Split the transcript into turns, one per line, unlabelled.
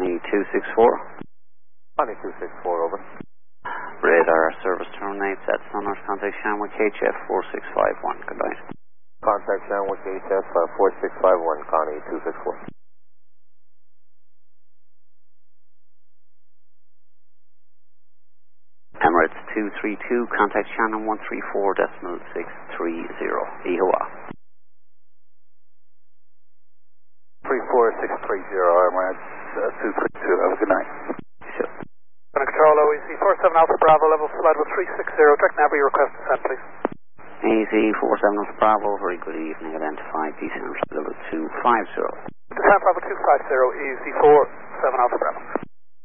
Connie 264.
Connie 264, over.
Radar service terminates at Sunrise. Contact Shamwick HF 4651. Good night.
Contact Shamwick HF 4651, Connie 264.
Emirates 232, contact Shannon 134.630. Ihawa.
34630, Emirates 232. Have a good night.
Sure.
Control OEC 47 Alpha Bravo, level flight with 360. Direct nav request to send, please.
AZ 47 Alpha Bravo, very good evening. Identify descent level 250.
Descent level 250, EZ 47 Alpha Bravo.